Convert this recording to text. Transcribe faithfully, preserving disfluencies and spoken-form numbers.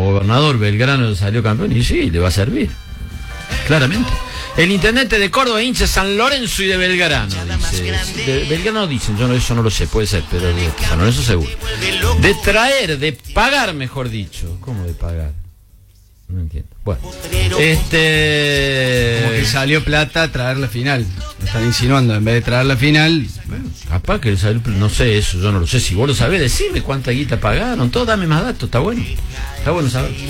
como gobernador Belgrano salió campeón y sí, le va a servir. Claramente. El intendente de Córdoba, hincha San Lorenzo y de Belgrano, dice. De Belgrano dicen, yo no, eso no lo sé, puede ser, pero de San Lorenzo seguro. De traer, de pagar, mejor dicho. ¿Cómo de pagar? No entiendo. Bueno, este... Como que salió plata a traer la final. Me están insinuando, en vez de traer la final... Bueno, capaz que salió, no sé eso, yo no lo sé. Si vos lo sabés, decime cuánta guita pagaron, todo, dame más datos, está bueno. Está bueno saber.